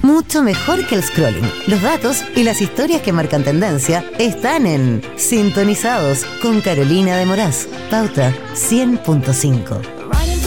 mucho mejor que el scrolling. Los datos y las historias que marcan tendencia están en Sintonizados con Carolina de Moraz. Pauta 100.5.